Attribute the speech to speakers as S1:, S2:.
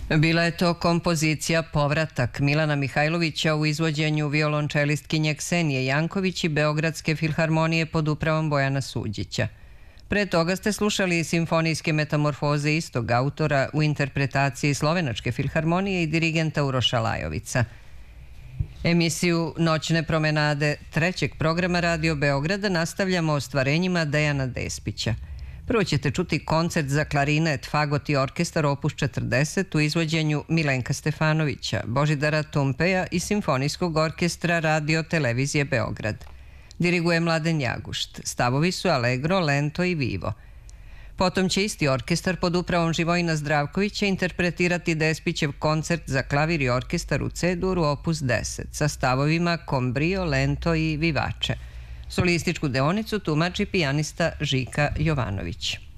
S1: Bila je to kompozicija Povratak Milana Mihajlovića u izvođenju violončelistkinje Ksenije Janković i Beogradske filharmonije pod upravom Bojana Suđića. Pre toga ste slušali simfonijske metamorfoze istog autora u interpretaciji Slovenačke filharmonije i dirigenta Uroša Lajovica. Emisiju Noćne promenade trećeg programa Radio Beograda nastavljamo ostvarenjima Dejana Despića. Prvo ćete čuti koncert za klarinet, fagot i orkestar opus 40 u izvođenju Milenka Stefanovića, Božidara Tumpeja i Simfonijskog orkestra Radio Televizije Beograd. Diriguje Mladen Jagušt. Stavovi su allegro, lento i vivo. Potom će isti orkestar pod upravom Živojina Zdravkovića interpretirati Despićev koncert za klavir i orkestar u C-duru opus 10 sa stavovima con brio, lento i vivace. Solističku deonicu tumači pijanista Žika Jovanović.